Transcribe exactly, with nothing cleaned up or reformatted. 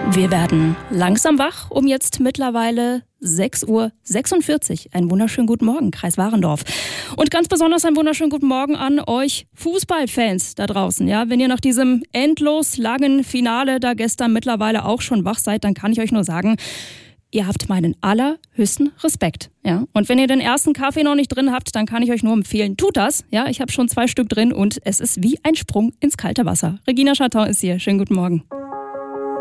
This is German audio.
Wir werden langsam wach um jetzt mittlerweile sechs Uhr sechsundvierzig. Einen wunderschönen guten Morgen, Kreis Warendorf. Und ganz besonders einen wunderschönen guten Morgen an euch Fußballfans da draußen. Ja, wenn ihr nach diesem endlos langen Finale da gestern mittlerweile auch schon wach seid, dann kann ich euch nur sagen, ihr habt meinen allerhöchsten Respekt. Ja? Und wenn ihr den ersten Kaffee noch nicht drin habt, dann kann ich euch nur empfehlen, tut das. Ja, ich habe schon zwei Stück drin und es ist wie ein Sprung ins kalte Wasser. Regina Chatton ist hier. Schönen guten Morgen.